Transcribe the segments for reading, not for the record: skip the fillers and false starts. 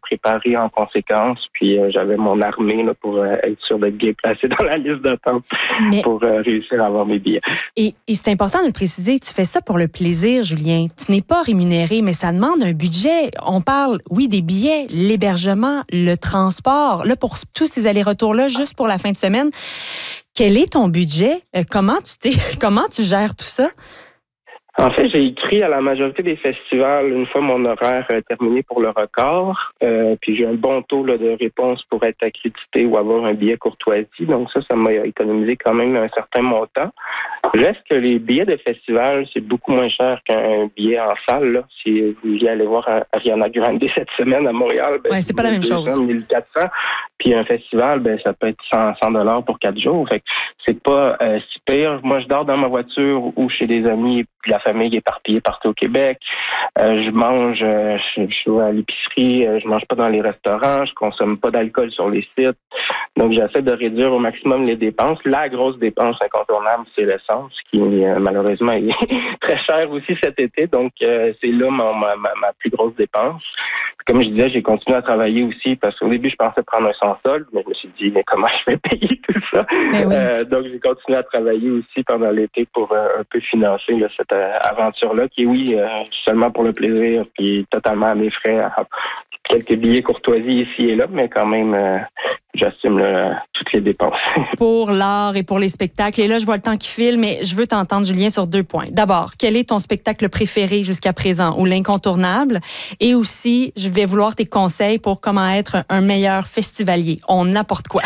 préparé en conséquence. Puis j'avais mon armée là, pour être sûr d'être bien placé dans la liste d'attente pour réussir à avoir mes billets. Et c'est important de le préciser, tu fais ça pour le plaisir, Julien. Tu n'es pas rémunéré, mais ça demande un budget. On parle, oui, des billets, l'hébergement, le transport. Là, pour tous ces allers-retours-là, juste pour la fin de semaine, quel est ton budget? Comment tu gères tout ça? En fait, j'ai écrit à la majorité des festivals une fois mon horaire terminé pour le record. Puis j'ai un bon taux là, de réponse pour être accrédité ou avoir un billet courtoisie. Donc ça m'a économisé quand même un certain montant. Reste que les billets de festival, c'est beaucoup moins cher qu'un billet en salle. Là. Si vous vouliez aller voir Ariana Grande cette semaine à Montréal, c'est pas la même chose. 1400. Puis un festival, ça peut être 100 $ pour 4 jours. Fait que c'est pas si pire. Moi, je dors dans ma voiture ou chez des amis, puis la famille éparpillée partout au Québec. Je mange, je suis à l'épicerie, je mange pas dans les restaurants, je consomme pas d'alcool sur les sites. Donc, j'essaie de réduire au maximum les dépenses. La grosse dépense incontournable, c'est l'essence, qui malheureusement est très cher aussi cet été. Donc, c'est là ma plus grosse dépense. Comme je disais, j'ai continué à travailler aussi parce qu'au début, je pensais prendre un sans solde, mais je me suis dit, mais comment je vais payer tout ça? Oui. Donc, j'ai continué à travailler aussi pendant l'été pour un peu financer là, cette aventure-là, qui est, seulement pour le plaisir, puis totalement à mes frais, quelques billets courtoisie ici et là, mais quand même, j'assume toutes les dépenses. Pour l'art et pour les spectacles, et là, je vois le temps qui file, mais je veux t'entendre, Julien, sur 2 points. D'abord, quel est ton spectacle préféré jusqu'à présent ou l'incontournable? Et aussi, je vais vouloir tes conseils pour comment être un meilleur festivalier. On apporte quoi?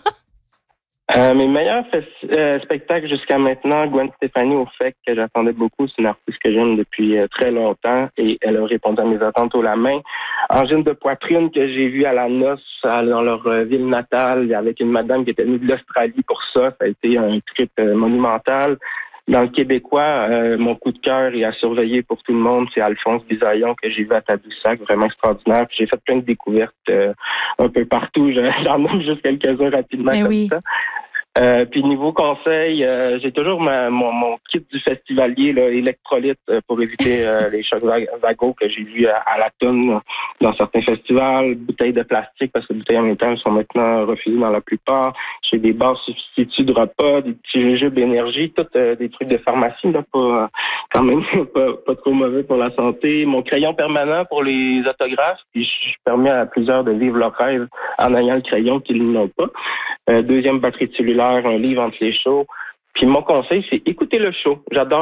Mes meilleurs spectacles jusqu'à maintenant, Gwen Stefani, au fait que j'attendais beaucoup. C'est une artiste que j'aime depuis très longtemps et elle a répondu à mes attentes haut la main. Angine de poitrine que j'ai vue à la noce dans leur ville natale avec une madame qui était venue de l'Australie pour ça. Ça a été un trip monumental. Dans le Québécois, mon coup de cœur et à surveiller pour tout le monde, c'est Alphonse Bisaillon que j'ai vu à Tadoussac, vraiment extraordinaire. Puis j'ai fait plein de découvertes un peu partout. J'en nomme juste quelques-uns rapidement ça. Puis niveau conseil, j'ai toujours mon kit du festivalier là, électrolyte pour éviter les chocs vagos que j'ai vus à la tonne dans certains festivals, bouteilles de plastique parce que les bouteilles en métal sont maintenant refusées dans la plupart. J'ai des barres substituts de repas, des petits jujubes d'énergie, tout des trucs de pharmacie là, pas trop mauvais pour la santé. Mon crayon permanent pour les autographes, puis je permets à plusieurs de vivre leur rêve en ayant le crayon qu'ils n'ont pas. Deuxième batterie cellulaire, un livre entre les shows. Puis mon conseil, c'est écouter le show. J'adore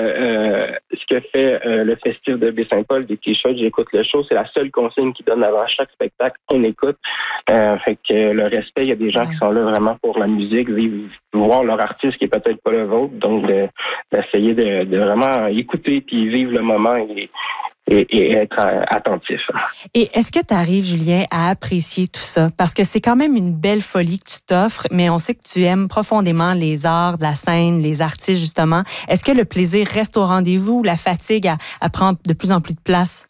ce que fait le festif de Baie-Saint-Paul, des T-shirts, j'écoute le show. C'est la seule consigne qu'ils donnent avant chaque spectacle. On écoute. Fait que le respect, il y a des gens qui sont là vraiment pour la musique, voir leur artiste qui est peut-être pas le vôtre. Donc, d'essayer de vraiment écouter puis vivre le moment et être attentif. Et est-ce que tu arrives, Julien, à apprécier tout ça? Parce que c'est quand même une belle folie que tu t'offres, mais on sait que tu aimes profondément les arts, la scène, les artistes, justement. Est-ce que le plaisir reste au rendez-vous ou la fatigue à prendre de plus en plus de place?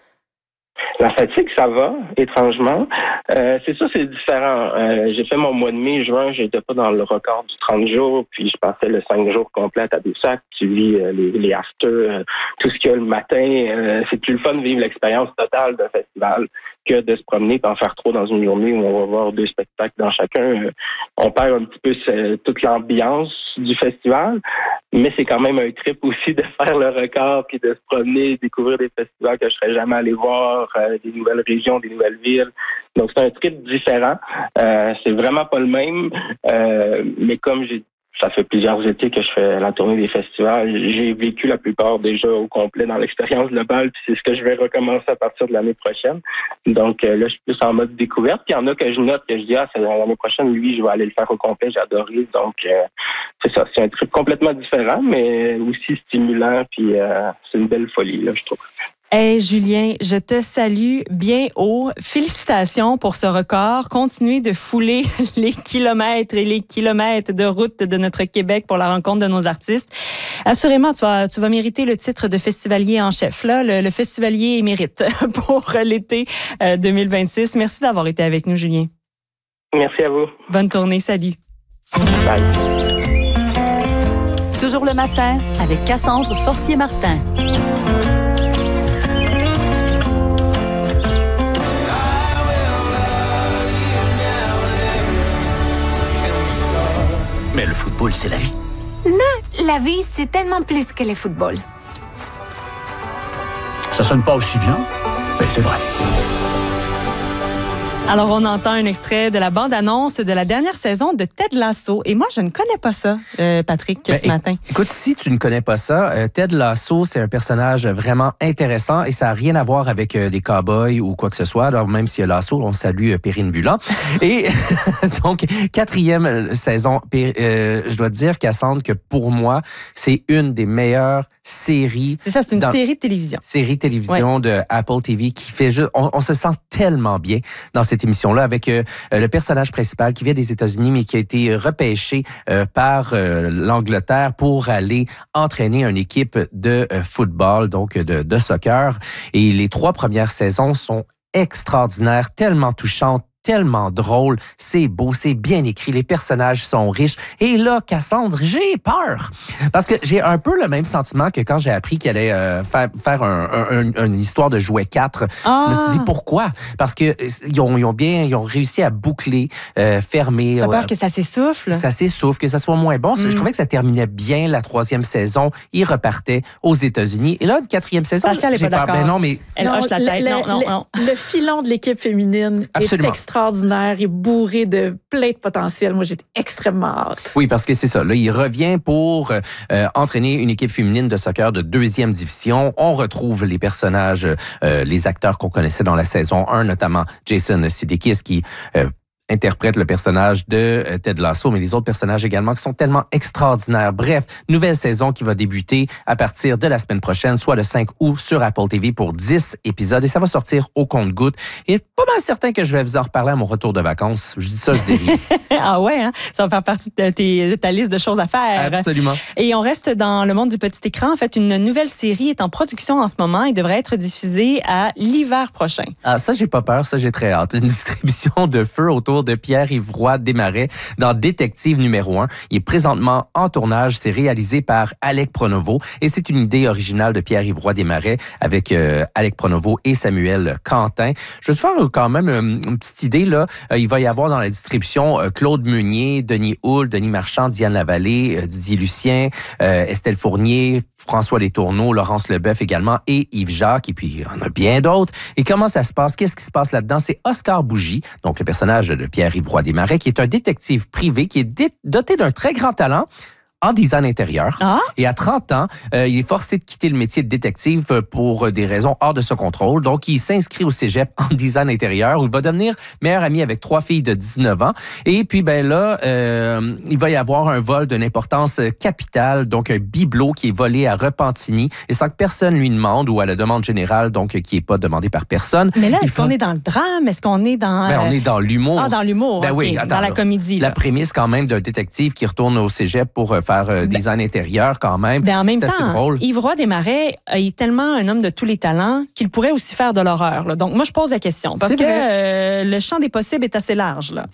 La fatigue, ça va, étrangement. C'est ça, c'est différent. J'ai fait mon mois de mai, juin, j'étais pas dans le record du 30 jours, puis je passais le 5 jours complet à Tadoussac. Tu vis les afters, tout ce qu'il y a le matin. C'est plus le fun de vivre l'expérience totale d'un festival que de se promener et en faire trop dans une journée où on va voir 2 spectacles dans chacun. On perd un petit peu toute l'ambiance du festival, mais c'est quand même un trip aussi de faire le record puis de se promener, découvrir des festivals que je serais jamais allé voir, des nouvelles régions, des nouvelles villes. Donc, c'est un trip différent. C'est vraiment pas le même, mais comme ça fait plusieurs étés que je fais la tournée des festivals. J'ai vécu la plupart déjà au complet dans l'expérience globale, puis c'est ce que je vais recommencer à partir de l'année prochaine. Donc là, je suis plus en mode découverte. Puis il y en a que je note, que je dis, c'est l'année prochaine, lui, je vais aller le faire au complet, j'ai adoré. Donc, c'est ça, c'est un trip complètement différent, mais aussi stimulant, puis c'est une belle folie, là, je trouve. Hey Julien, je te salue bien haut. Félicitations pour ce record. Continuez de fouler les kilomètres et les kilomètres de route de notre Québec pour la rencontre de nos artistes. Assurément, tu vas mériter le titre de festivalier en chef. Là, le festivalier émérite pour l'été 2026. Merci d'avoir été avec nous, Julien. Merci à vous. Bonne tournée. Salut. Bye. Toujours le matin avec Cassandre Forcier-Martin. football, c'est la vie. Non, la vie, c'est tellement plus que le football. Ça sonne pas aussi bien, mais c'est vrai. Alors, on entend un extrait de la bande-annonce de la dernière saison de Ted Lasso. Et moi, je ne connais pas ça, Patrick, ce matin. Écoute, si tu ne connais pas ça, Ted Lasso, c'est un personnage vraiment intéressant et ça n'a rien à voir avec les cow-boys ou quoi que ce soit. Alors, même s'il y a Lasso, on salue Perrine Bulan. Et donc, 4e saison. Je dois te dire, Cassandre, que pour moi, c'est une des meilleures séries. C'est ça, c'est une série de télévision. Série télévision de Apple TV qui fait juste... On se sent tellement bien dans cette émission-là avec le personnage principal qui vient des États-Unis mais qui a été repêché par l'Angleterre pour aller entraîner une équipe de football, donc de soccer. Et les 3 premières saisons sont extraordinaires, tellement touchantes, tellement drôle, c'est beau, c'est bien écrit, les personnages sont riches. Et là, Cassandre, j'ai peur. Parce que j'ai un peu le même sentiment que quand j'ai appris qu'il allait faire une histoire de Jouet 4. Je me suis dit, pourquoi? Parce que ils ont réussi à boucler, fermer. T'as peur que ça s'essouffle? Ça s'essouffle, que ça soit moins bon. Je trouvais que ça terminait bien la 3e saison. Ils repartaient aux États-Unis. Et là, une 4e saison, Pascal j'ai peur. Ben non, mais... Elle hoche la tête. Non. Le filon de l'équipe féminine Absolument. est extraordinaire et bourré de plein de potentiel. Moi, j'ai extrêmement hâte. Oui, parce que c'est ça. Là, il revient pour entraîner une équipe féminine de soccer de 2e division. On retrouve les personnages, les acteurs qu'on connaissait dans la saison 1, notamment Jason Sudeikis qui... interprète le personnage de Ted Lasso, mais les autres personnages également qui sont tellement extraordinaires. Bref, nouvelle saison qui va débuter à partir de la semaine prochaine, soit le 5 août sur Apple TV pour 10 épisodes et ça va sortir au compte-gouttes. Et pas mal certain que je vais vous en reparler à mon retour de vacances. Je dis ça, je dis rien. Ah ouais, hein? Ça va faire partie de ta liste de choses à faire. Absolument. Et on reste dans le monde du petit écran. En fait, une nouvelle série est en production en ce moment et devrait être diffusée à l'hiver prochain. Ah, ça, j'ai pas peur. Ça, j'ai très hâte. Une distribution de feu autour de Pierre-Yves Roy Desmarais dans Détective numéro 1. Il est présentement en tournage. C'est réalisé par Alec Pronovo et c'est une idée originale de Pierre-Yves Roy Desmarais avec Alec Pronovo et Samuel Quentin. Je vais te faire quand même une petite idée. Là. Il va y avoir dans la distribution Claude Meunier, Denis Houle, Denis Marchand, Diane Lavallée, Didier Lucien, Estelle Fournier, François Letourneau, Laurence Leboeuf également et Yves Jacques. Et puis, il y en a bien d'autres. Et comment ça se passe? Qu'est-ce qui se passe là-dedans? C'est Oscar Bougie, donc le personnage de Pierre-Yves Roy Desmarais, qui est un détective privé qui est doté d'un très grand talent en design intérieur. Ah. Et à 30 ans, il est forcé de quitter le métier de détective pour des raisons hors de son contrôle. Donc, il s'inscrit au cégep en design intérieur où il va devenir meilleur ami avec 3 filles de 19 ans. Et puis, ben là, il va y avoir un vol d'une importance capitale, donc un bibelot qui est volé à Repentigny et sans que personne lui demande ou à la demande générale, donc qui n'est pas demandé par personne. Mais là, est-ce qu'on est dans le drame? Est-ce qu'on est dans... Ben, on est dans l'humour. Ah, dans l'humour, ben, okay. Oui, attends, dans la comédie. La prémisse quand même d'un détective qui retourne au cégep pour faire design intérieur quand même. Ben en même temps, assez drôle. Yves Roy Desmarais est tellement un homme de tous les talents qu'il pourrait aussi faire de l'horreur. Là. Donc, moi, je pose la question. Parce que le champ des possibles est assez large. Là.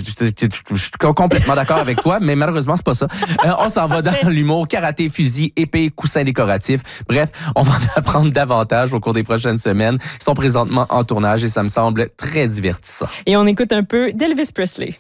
Je suis complètement d'accord avec toi, mais malheureusement, c'est pas ça. On s'en va dans l'humour, karaté, fusil, épée, coussin décoratif. Bref, on va en apprendre davantage au cours des prochaines semaines. Ils sont présentement en tournage et ça me semble très divertissant. Et on écoute un peu d'Elvis Presley.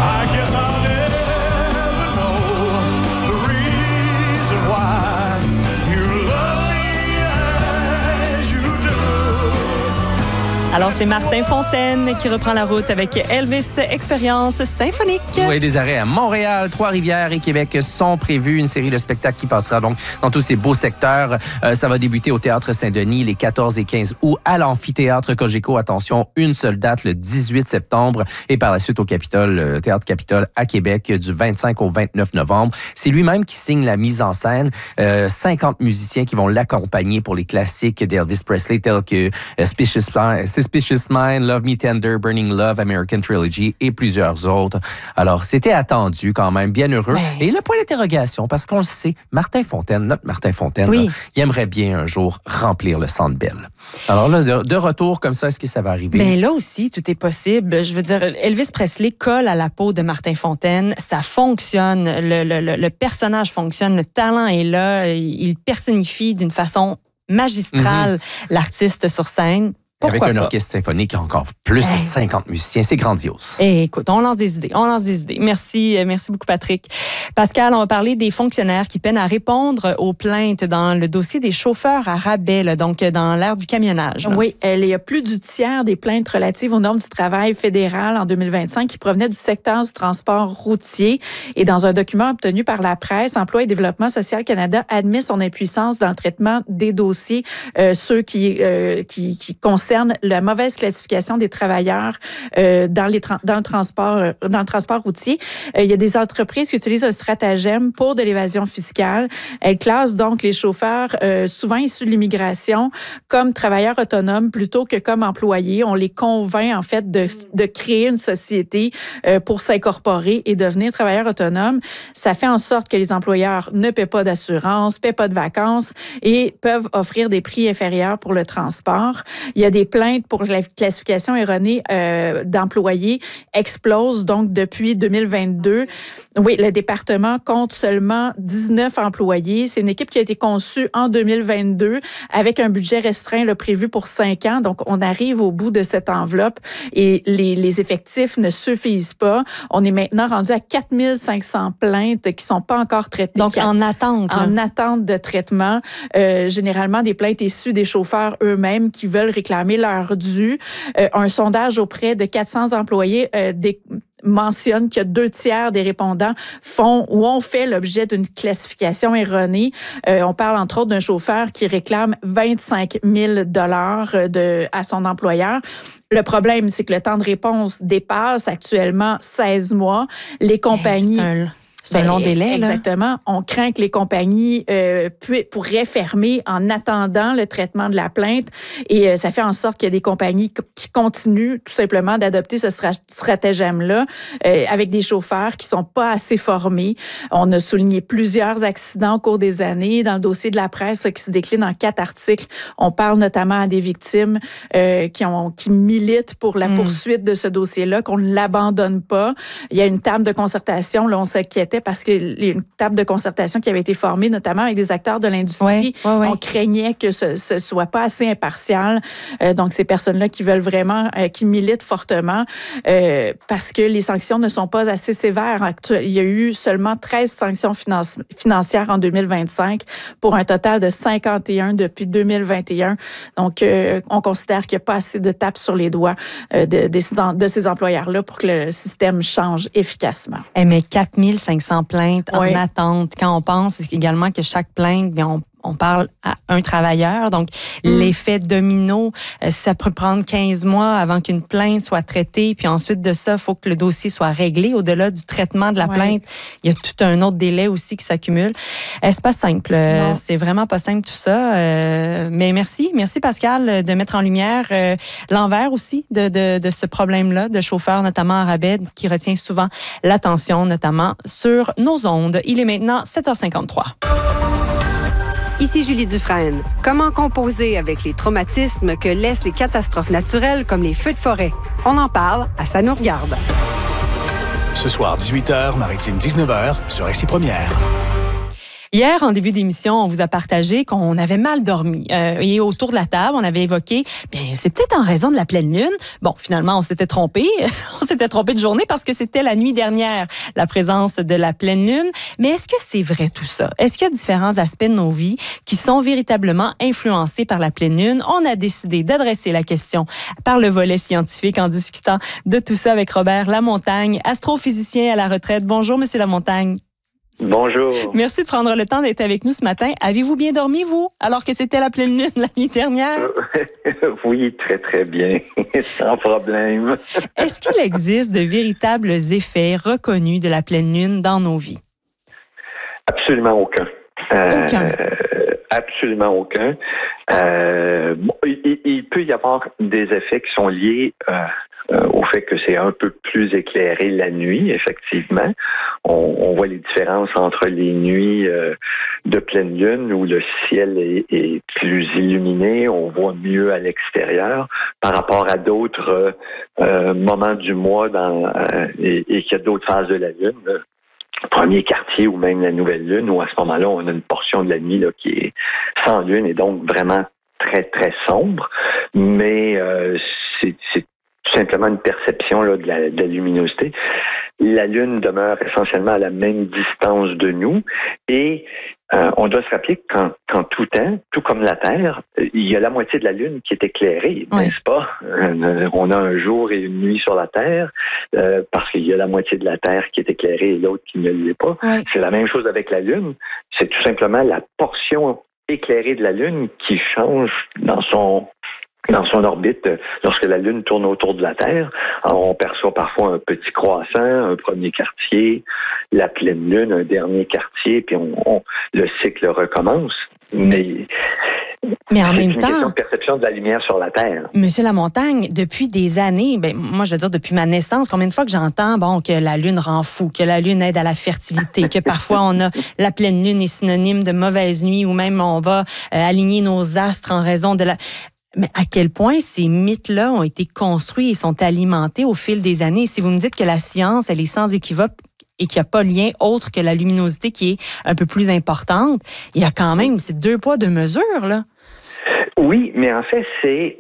Alors, c'est Martin Fontaine qui reprend la route avec Elvis Expérience symphonique. Oui, des arrêts à Montréal, Trois-Rivières et Québec sont prévus. Une série de spectacles qui passera donc dans tous ces beaux secteurs. Ça va débuter au Théâtre Saint-Denis les 14 et 15 août, à l'Amphithéâtre Cogeco. Attention, une seule date, le 18 septembre. Et par la suite au Capitole, Théâtre Capitole à Québec, du 25 au 29 novembre. C'est lui-même qui signe la mise en scène. 50 musiciens qui vont l'accompagner pour les classiques d'Elvis Presley, tels que Suspicious Mind, Love Me Tender, Burning Love, American Trilogy et plusieurs autres. Alors, c'était attendu quand même, bien heureux. Et le point d'interrogation, parce qu'on le sait, Martin Fontaine, notre Martin Fontaine, oui. Là, il aimerait bien un jour remplir le Centre Bell. Alors là, de retour comme ça, est-ce que ça va arriver? Bien là aussi, tout est possible. Je veux dire, Elvis Presley colle à la peau de Martin Fontaine. Ça fonctionne. Le personnage fonctionne. Le talent est là. Il personnifie d'une façon magistrale l'artiste sur scène. Pourquoi avec un pas? orchestre symphonique encore plus de 50 musiciens, c'est grandiose. Écoute, on lance des idées. Merci beaucoup, Patrick. Pascal, on va parler des fonctionnaires qui peinent à répondre aux plaintes dans le dossier des chauffeurs à rabais, là, donc dans l'ère du camionnage. Là. Oui, il y a plus du tiers des plaintes relatives aux normes du travail fédéral en 2025 qui provenaient du secteur du transport routier. Et dans un document obtenu par la presse, Emploi et Développement social Canada admet son impuissance dans le traitement des dossiers, ceux qui concernent la mauvaise classification des travailleurs dans le transport routier. Il y a des entreprises qui utilisent un stratagème pour de l'évasion fiscale. Elles classent donc les chauffeurs, souvent issus de l'immigration, comme travailleurs autonomes plutôt que comme employés. On les convainc en fait de créer une société pour s'incorporer et devenir travailleurs autonomes. Ça fait en sorte que les employeurs ne paient pas d'assurance, paient pas de vacances et peuvent offrir des prix inférieurs pour le transport. Il y a des plaintes pour la classification erronée d'employés explosent donc depuis 2022. Oui, le département compte seulement 19 employés. C'est une équipe qui a été conçue en 2022 avec un budget restreint prévu pour 5 ans. Donc, on arrive au bout de cette enveloppe et les effectifs ne suffisent pas. On est maintenant rendu à 4500 plaintes qui sont pas encore traitées. Donc, en attente. En attente de traitement. Généralement, des plaintes issues des chauffeurs eux-mêmes qui veulent réclamer leur dû. Un sondage auprès de 400 employés mentionne que 2/3 des répondants font ou ont fait l'objet d'une classification erronée. On parle entre autres d'un chauffeur qui réclame 25 000 $ à son employeur. Le problème, c'est que le temps de réponse dépasse actuellement 16 mois. Les compagnies... C'est un long délai. Exactement. On craint que les compagnies pourraient fermer en attendant le traitement de la plainte. Et ça fait en sorte qu'il y a des compagnies qui continuent tout simplement d'adopter ce stratagème-là avec des chauffeurs qui sont pas assez formés. On a souligné plusieurs accidents au cours des années. Dans le dossier de la presse qui se décline en 4 articles, on parle notamment à des victimes qui militent pour la poursuite de ce dossier-là, qu'on ne l'abandonne pas. Il y a une table de concertation, là, on s'inquiète parce qu'il y a une table de concertation qui avait été formée, notamment avec des acteurs de l'industrie. Oui. On craignait que ce soit pas assez impartial. Donc, ces personnes-là qui veulent vraiment, qui militent fortement parce que les sanctions ne sont pas assez sévères. Il y a eu seulement 13 sanctions financières en 2025 pour un total de 51 depuis 2021. Donc, on considère qu'il n'y a pas assez de tapes sur les doigts de ces employeurs-là pour que le système change efficacement. Mais 4500 plaintes en attente. Quand on pense également que chaque plainte, on parle à un travailleur. Donc, l'effet domino, ça peut prendre 15 mois avant qu'une plainte soit traitée. Puis ensuite de ça, il faut que le dossier soit réglé. Au-delà du traitement de la plainte, il y a tout un autre délai aussi qui s'accumule. C'est pas simple. C'est vraiment pas simple tout ça. Mais merci Pascal de mettre en lumière l'envers aussi de ce problème-là de chauffeurs, notamment à rabais, qui retient souvent l'attention, notamment sur nos ondes. Il est maintenant 7h53. Ici Julie Dufresne. Comment composer avec les traumatismes que laissent les catastrophes naturelles comme les feux de forêt? On en parle à Ça nous regarde. Ce soir, 18h, Maritime 19h, sur RCI Première. Hier, en début d'émission, on vous a partagé qu'on avait mal dormi. Et autour de la table, on avait évoqué, c'est peut-être en raison de la pleine lune. Bon, finalement, on s'était trompé. On s'était trompé de journée parce que c'était la nuit dernière, la présence de la pleine lune. Mais est-ce que c'est vrai tout ça? Est-ce qu'il y a différents aspects de nos vies qui sont véritablement influencés par la pleine lune? On a décidé d'adresser la question par le volet scientifique en discutant de tout ça avec Robert Lamontagne, astrophysicien à la retraite. Bonjour, Monsieur Lamontagne. Bonjour. Merci de prendre le temps d'être avec nous ce matin. Avez-vous bien dormi, vous, alors que c'était la pleine lune la nuit dernière? Oui, très, très bien. Sans problème. Est-ce qu'il existe de véritables effets reconnus de la pleine lune dans nos vies? Absolument aucun. Aucun? Absolument aucun. Il peut y avoir des effets qui sont liés au fait que c'est un peu plus éclairé la nuit, effectivement. On voit les différences entre les nuits de pleine lune où le ciel est plus illuminé, on voit mieux à l'extérieur par rapport à d'autres moments du mois et qu'il y a d'autres phases de la lune. Le premier quartier ou même la nouvelle lune, où à ce moment-là, on a une portion de la nuit qui est sans lune et donc vraiment très, très sombre. mais c'est tout simplement une perception là, de la luminosité. La Lune demeure essentiellement à la même distance de nous et on doit se rappeler qu'en tout temps, tout comme la Terre, il y a la moitié de la Lune qui est éclairée, n'est-ce pas? On a un jour et une nuit sur la Terre parce qu'il y a la moitié de la Terre qui est éclairée et l'autre qui ne l'est pas. Oui. C'est la même chose avec la Lune. C'est tout simplement la portion éclairée de la Lune qui change dans son orbite lorsque la Lune tourne autour de la Terre. Alors, on perçoit parfois un petit croissant, un premier quartier, la pleine Lune, un dernier quartier, puis le cycle recommence. Mais en même temps, c'est une question de perception de la lumière sur la Terre. Monsieur Lamontagne, depuis des années, moi je veux dire depuis ma naissance, combien de fois que j'entends que la Lune rend fou, que la Lune aide à la fertilité, que parfois on a la pleine Lune est synonyme de mauvaise nuit ou même on va aligner nos astres en raison de la... Mais à quel point ces mythes-là ont été construits et sont alimentés au fil des années? Si vous me dites que la science, elle est sans équivoque et qu'il n'y a pas de lien autre que la luminosité qui est un peu plus importante, il y a quand même, c'est 2 poids, 2 mesures, là. Oui, mais en fait, c'est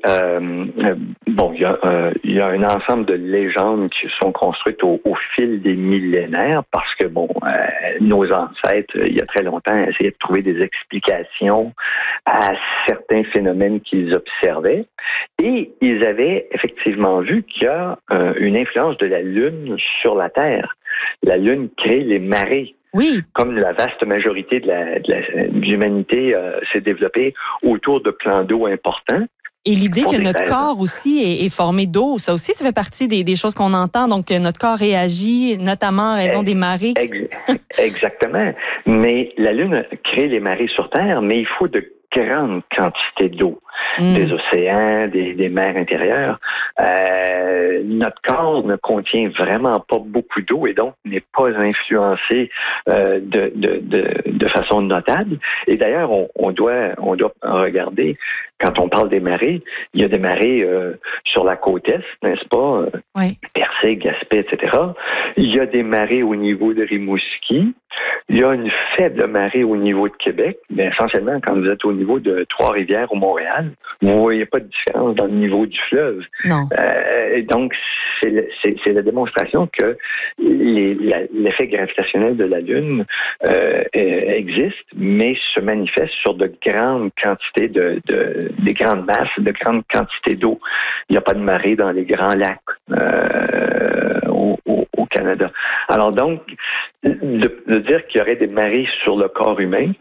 il y a un ensemble de légendes qui sont construites au fil des millénaires parce que nos ancêtres, il y a très longtemps, essayaient de trouver des explications à certains phénomènes qu'ils observaient et ils avaient effectivement vu qu'il y a une influence de la Lune sur la Terre. La Lune crée les marées. Oui. Comme la vaste majorité de l'humanité s'est développée autour de plans d'eau importants. Et l'idée que notre corps aussi est formé d'eau, ça aussi, ça fait partie des choses qu'on entend. Donc, notre corps réagit, notamment en raison des marées. Exactement. Mais la Lune crée les marées sur Terre, mais il faut de grandes quantités d'eau. Des océans, des mers intérieures. Notre corps ne contient vraiment pas beaucoup d'eau et donc n'est pas influencé de façon notable. Et d'ailleurs, on doit regarder, quand on parle des marées, il y a des marées sur la côte est, n'est-ce pas? Oui. Percé, Gaspé, etc. Il y a des marées au niveau de Rimouski. Il y a une faible marée au niveau de Québec, mais essentiellement, quand vous êtes au niveau de Trois-Rivières ou Montréal, vous ne voyez pas de différence dans le niveau du fleuve. Non. Donc, c'est la démonstration que l'effet gravitationnel de la Lune existe, mais se manifeste sur de grandes quantités des grandes masses, de grandes quantités d'eau. Il n'y a pas de marée dans les grands lacs au Canada. Alors donc, de dire qu'il y aurait des marées sur le corps humain,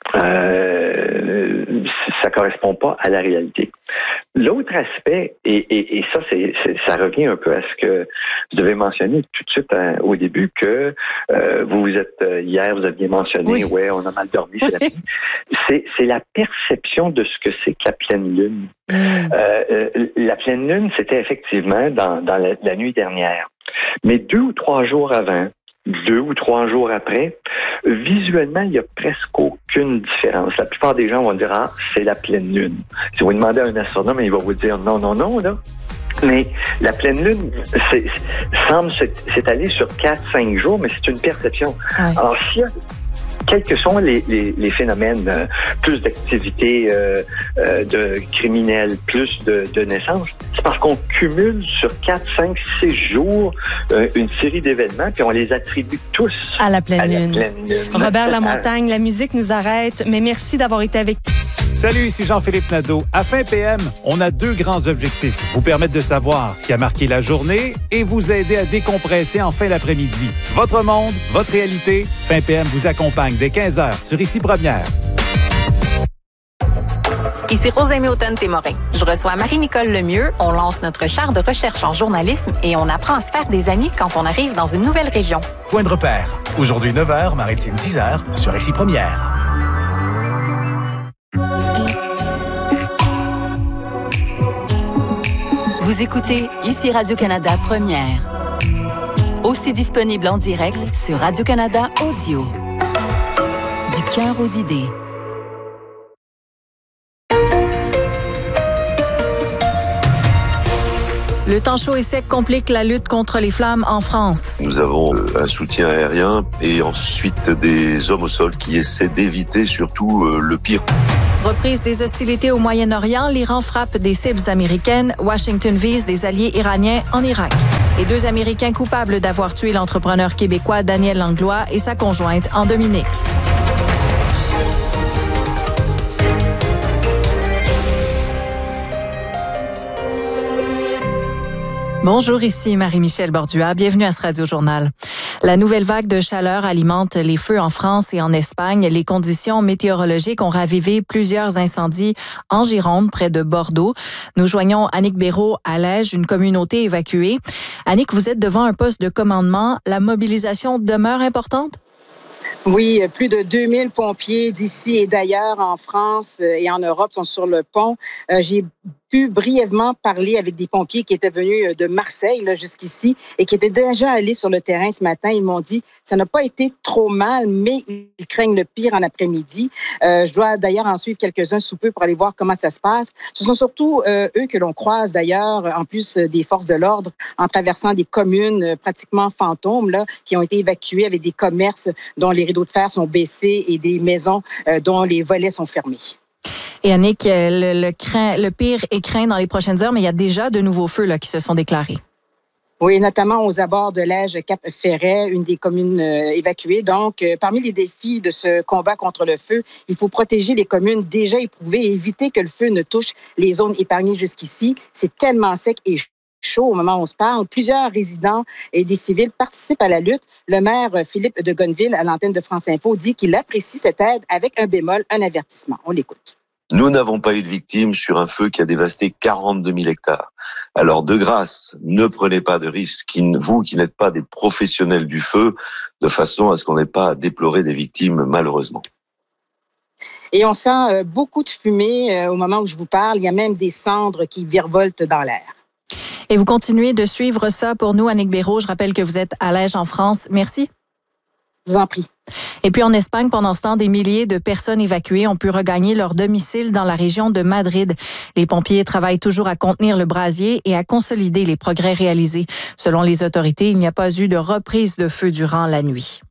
ça correspond pas à la réalité. L'autre aspect, et ça, ça revient un peu à ce que vous avez mentionné tout de suite au début, que hier, vous aviez mentionné, oui. On a mal dormi, c'est la nuit. C'est la perception de ce que c'est que la pleine lune. La pleine lune, c'était effectivement dans la nuit dernière. Mais 2 ou 3 jours avant, 2 ou 3 jours après, visuellement, il n'y a presque aucune différence. La plupart des gens vont dire, c'est la pleine lune. Si vous demandez à un astronome, il va vous dire, non, là. Mais la pleine lune semble s'étaler sur 4-5 jours, mais c'est une perception. Ouais. Alors, s'il y a quels que sont les phénomènes, plus d'activité de criminels, plus de naissances, c'est parce qu'on cumule sur 4, 5, 6 jours une série d'événements, puis on les attribue tous à la pleine lune. Robert Lamontagne, la musique nous arrête, mais merci d'avoir été avec nous. Salut, ici Jean-Philippe Nadeau. À Fin PM, on a 2 grands objectifs. Vous permettre de savoir ce qui a marqué la journée et vous aider à décompresser en fin d'après-midi. Votre monde, votre réalité, Fin PM vous accompagne dès 15h sur Ici Première. Ici Rosemée Automne-Témorin. Je reçois Marie-Nicole Lemieux. On lance notre char de recherche en journalisme et on apprend à se faire des amis quand on arrive dans une nouvelle région. Point de repère. Aujourd'hui 9h, Maritime 10h sur Ici Première. Vous écoutez Ici Radio-Canada Première. Aussi disponible en direct sur Radio-Canada Audio. Du cœur aux idées. Le temps chaud et sec complique la lutte contre les flammes en France. Nous avons un soutien aérien et ensuite des hommes au sol qui essaient d'éviter surtout le pire. Reprise des hostilités au Moyen-Orient, l'Iran frappe des cibles américaines, Washington vise des alliés iraniens en Irak. Et 2 Américains coupables d'avoir tué l'entrepreneur québécois Daniel Langlois et sa conjointe en Dominique. Bonjour, ici Marie-Michel Bordua. Bienvenue à ce Radio-Journal. La nouvelle vague de chaleur alimente les feux en France et en Espagne. Les conditions météorologiques ont ravivé plusieurs incendies en Gironde, près de Bordeaux. Nous joignons Annick Béraud à Lège, une communauté évacuée. Annick, vous êtes devant un poste de commandement. La mobilisation demeure importante? Oui, plus de 2000 pompiers d'ici et d'ailleurs en France et en Europe sont sur le pont. J'ai pu brièvement parler avec des pompiers qui étaient venus de Marseille là, jusqu'ici et qui étaient déjà allés sur le terrain ce matin. Ils m'ont dit ça n'a pas été trop mal, mais ils craignent le pire en après-midi. Je dois d'ailleurs en suivre quelques-uns sous peu pour aller voir comment ça se passe. Ce sont surtout eux que l'on croise d'ailleurs, en plus des forces de l'ordre, en traversant des communes pratiquement fantômes là, qui ont été évacuées avec des commerces dont les rideaux de fer sont baissés et des maisons dont les volets sont fermés. Et Annick, le pire est craint dans les prochaines heures, mais il y a déjà de nouveaux feux là, qui se sont déclarés. Oui, notamment aux abords de Lège-Cap-Ferret, une des communes évacuées. Donc, parmi les défis de ce combat contre le feu, il faut protéger les communes déjà éprouvées et éviter que le feu ne touche les zones épargnées jusqu'ici. C'est tellement sec et chaud au moment où on se parle. Plusieurs résidents et des civils participent à la lutte. Le maire Philippe de Gonneville, à l'antenne de France Info, dit qu'il apprécie cette aide avec un bémol, un avertissement. On l'écoute. Nous n'avons pas eu de victimes sur un feu qui a dévasté 42 000 hectares. Alors, de grâce, ne prenez pas de risques, vous qui n'êtes pas des professionnels du feu, de façon à ce qu'on n'ait pas à déplorer des victimes, malheureusement. Et on sent beaucoup de fumée au moment où je vous parle. Il y a même des cendres qui virevoltent dans l'air. Et vous continuez de suivre ça pour nous, Annick Béraud. Je rappelle que vous êtes à Lège en France. Merci. Je vous en prie. Et puis en Espagne, pendant ce temps, des milliers de personnes évacuées ont pu regagner leur domicile dans la région de Madrid. Les pompiers travaillent toujours à contenir le brasier et à consolider les progrès réalisés. Selon les autorités, il n'y a pas eu de reprise de feu durant la nuit.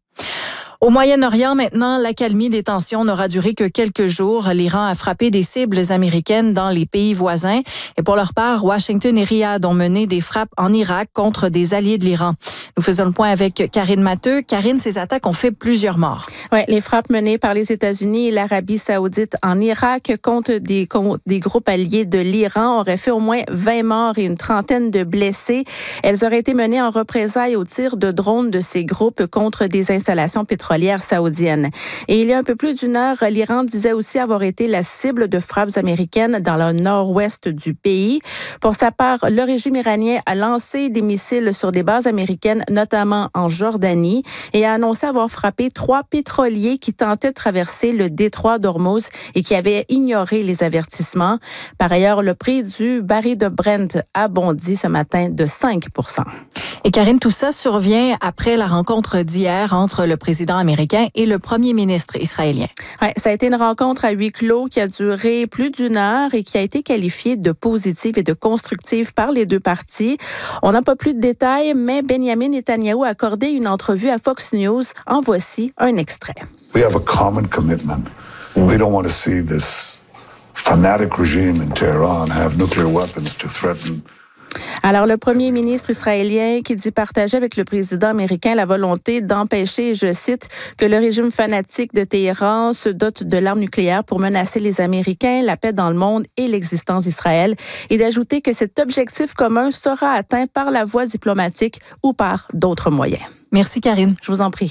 Au Moyen-Orient, maintenant, l'accalmie des tensions n'aura duré que quelques jours. L'Iran a frappé des cibles américaines dans les pays voisins. Et pour leur part, Washington et Riyad ont mené des frappes en Irak contre des alliés de l'Iran. Nous faisons le point avec Karine Matteux. Karine, ces attaques ont fait plusieurs morts. Oui, les frappes menées par les États-Unis et l'Arabie saoudite en Irak contre des groupes alliés de l'Iran auraient fait au moins 20 morts et une trentaine de blessés. Elles auraient été menées en représailles au tir de drones de ces groupes contre des installations pétrolières saoudienne. Et il y a un peu plus d'une heure, l'Iran disait aussi avoir été la cible de frappes américaines dans le nord-ouest du pays. Pour sa part, le régime iranien a lancé des missiles sur des bases américaines, notamment en Jordanie, et a annoncé avoir frappé 3 pétroliers qui tentaient de traverser le détroit d'Ormuz et qui avaient ignoré les avertissements. Par ailleurs, le prix du baril de Brent a bondi ce matin de 5%. Et Karine, tout ça survient après la rencontre d'hier entre le président américain et le premier ministre israélien. Ouais, ça a été une rencontre à huis clos qui a duré plus d'une heure et qui a été qualifiée de positive et de constructive par les deux parties. On n'a pas plus de détails, mais Benjamin Netanyahou a accordé une entrevue à Fox News. En voici un extrait. We have a common commitment. We don't want to see this fanatic regime in Tehran have nuclear weapons to threaten. Alors, le premier ministre israélien qui dit partager avec le président américain la volonté d'empêcher, je cite, que le régime fanatique de Téhéran se dote de l'arme nucléaire pour menacer les Américains, la paix dans le monde et l'existence d'Israël, et d'ajouter que cet objectif commun sera atteint par la voie diplomatique ou par d'autres moyens. Merci, Karine. Je vous en prie.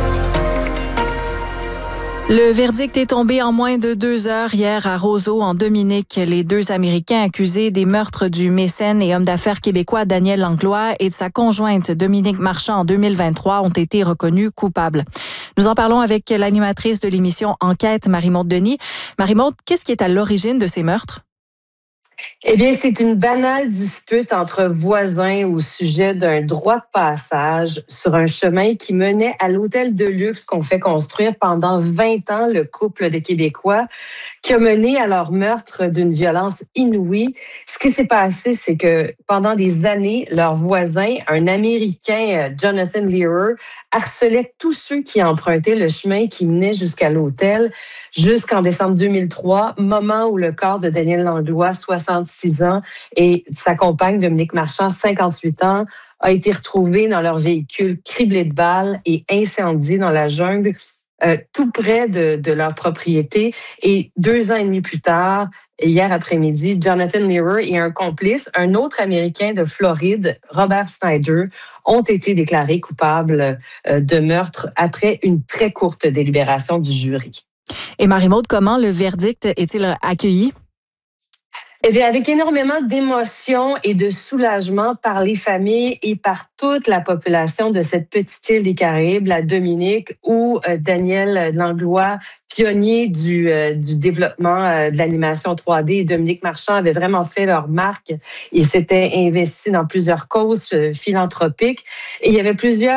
Le verdict est tombé en moins de 2 heures hier à Roseau, en Dominique. Les 2 Américains accusés des meurtres du mécène et homme d'affaires québécois Daniel Langlois et de sa conjointe Dominique Marchand en 2023 ont été reconnus coupables. Nous en parlons avec l'animatrice de l'émission Enquête, Marie-Maude Denis. Marie-Maude, qu'est-ce qui est à l'origine de ces meurtres? Eh bien, c'est une banale dispute entre voisins au sujet d'un droit de passage sur un chemin qui menait à l'hôtel de luxe qu'on fait construire pendant 20 ans le couple de Québécois, qui a mené à leur meurtre d'une violence inouïe. Ce qui s'est passé, c'est que pendant des années, leur voisin, un Américain, Jonathan Lehrer, harcelait tous ceux qui empruntaient le chemin qui menait jusqu'à l'hôtel, jusqu'en décembre 2003, moment où le corps de Daniel Langlois, 66 ans, et sa compagne, Dominique Marchand, 58 ans, a été retrouvé dans leur véhicule criblé de balles et incendié dans la jungle, tout près de leur propriété. Et 2 ans et demi plus tard, hier après-midi, Jonathan Lehrer et un complice, un autre Américain de Floride, Robert Snyder, ont été déclarés coupables de meurtre après une très courte délibération du jury. Et Marie-Maude, comment le verdict est-il accueilli? Eh bien, avec énormément d'émotion et de soulagement par les familles et par toute la population de cette petite île des Caraïbes, la Dominique, où Daniel Langlois, pionnier du développement de l'animation 3D, et Dominique Marchand avaient vraiment fait leur marque. Ils s'étaient investis dans plusieurs causes philanthropiques. Et il y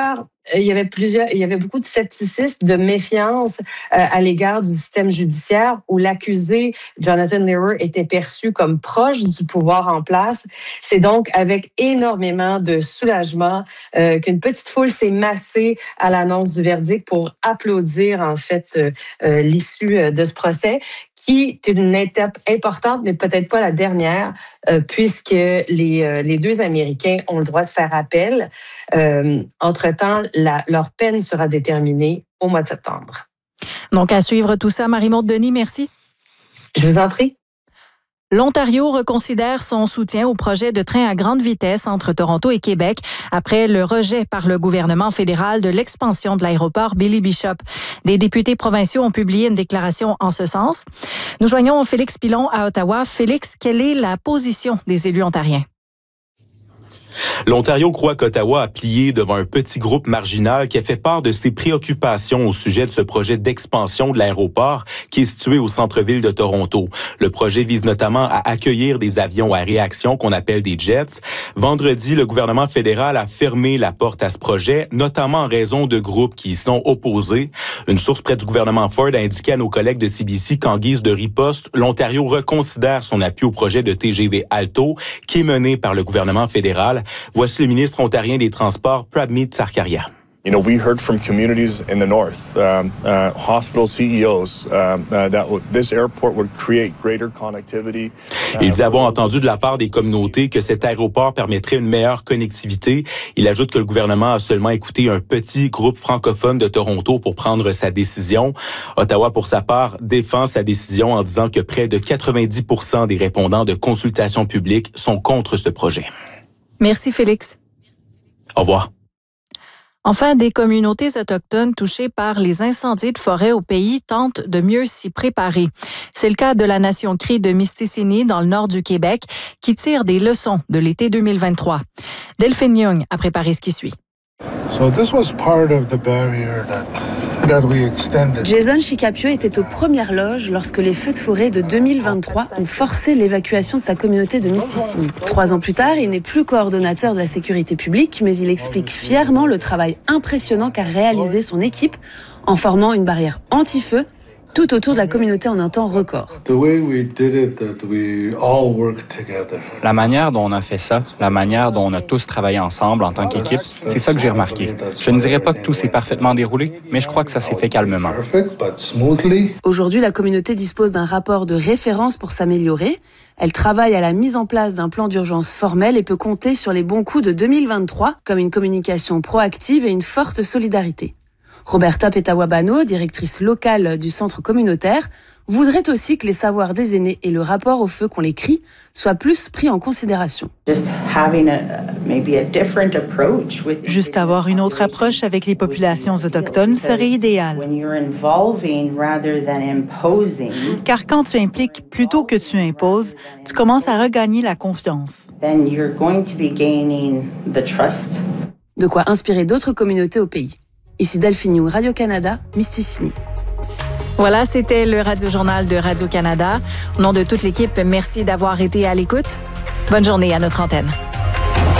avait beaucoup de scepticisme, de méfiance à l'égard du système judiciaire où l'accusé, Jonathan Lehrer, était perçu comme proche du pouvoir en place. C'est donc avec énormément de soulagement qu'une petite foule s'est massée à l'annonce du verdict pour applaudir en fait l'issue de ce procès, qui est une étape importante, mais peut-être pas la dernière, puisque les 2 Américains ont le droit de faire appel. Entre-temps, leur peine sera déterminée au mois de septembre. Donc, à suivre tout ça, Marie-Maude Denis, merci. Je vous en prie. L'Ontario reconsidère son soutien au projet de train à grande vitesse entre Toronto et Québec après le rejet par le gouvernement fédéral de l'expansion de l'aéroport Billy Bishop. Des députés provinciaux ont publié une déclaration en ce sens. Nous joignons Félix Pilon à Ottawa. Félix, quelle est la position des élus ontariens? L'Ontario croit qu'Ottawa a plié devant un petit groupe marginal qui a fait part de ses préoccupations au sujet de ce projet d'expansion de l'aéroport qui est situé au centre-ville de Toronto. Le projet vise notamment à accueillir des avions à réaction qu'on appelle des jets. Vendredi, le gouvernement fédéral a fermé la porte à ce projet, notamment en raison de groupes qui y sont opposés. Une source près du gouvernement Ford a indiqué à nos collègues de CBC qu'en guise de riposte, l'Ontario reconsidère son appui au projet de TGV Alto qui est mené par le gouvernement fédéral. Voici le ministre ontarien des Transports, Prabmeet Sarkaria. You know, we heard from communities in the north, hospital CEOs, that this airport would create greater connectivity. Il dit avoir entendu de la part des communautés que cet aéroport permettrait une meilleure connectivité. Il ajoute que le gouvernement a seulement écouté un petit groupe francophone de Toronto pour prendre sa décision. Ottawa, pour sa part, défend sa décision en disant que près de 90% des répondants de consultation publique sont contre ce projet. Merci, Félix. Au revoir. Enfin, des communautés autochtones touchées par les incendies de forêt au pays tentent de mieux s'y préparer. C'est le cas de la Nation Cri de Mistissini, dans le nord du Québec, qui tire des leçons de l'été 2023. Delphine Young a préparé ce qui suit. So this was part of the barrier that we extended. Jason Chicapio était aux premières loges lorsque les feux de forêt de 2023 ont forcé l'évacuation de sa communauté de Mistissini. 3 ans plus tard, il n'est plus coordonnateur de la sécurité publique, mais il explique fièrement le travail impressionnant qu'a réalisé son équipe en formant une barrière anti-feu tout autour de la communauté en un temps record. La manière dont on a fait ça, la manière dont on a tous travaillé ensemble en tant qu'équipe, c'est ça que j'ai remarqué. Je ne dirais pas que tout s'est parfaitement déroulé, mais je crois que ça s'est fait calmement. Aujourd'hui, la communauté dispose d'un rapport de référence pour s'améliorer. Elle travaille à la mise en place d'un plan d'urgence formel et peut compter sur les bons coups de 2023, comme une communication proactive et une forte solidarité. Roberta Petawabano, directrice locale du centre communautaire, voudrait aussi que les savoirs des aînés et le rapport au feu qu'on les crie soient plus pris en considération. Juste avoir une autre approche avec les populations autochtones serait idéal. Car quand tu impliques plutôt que tu imposes, tu commences à regagner la confiance. De quoi inspirer d'autres communautés au pays. Ici Delphine Young, Radio-Canada, Mistissini. Voilà, c'était le Radio-Journal de Radio-Canada. Au nom de toute l'équipe, merci d'avoir été à l'écoute. Bonne journée à notre antenne.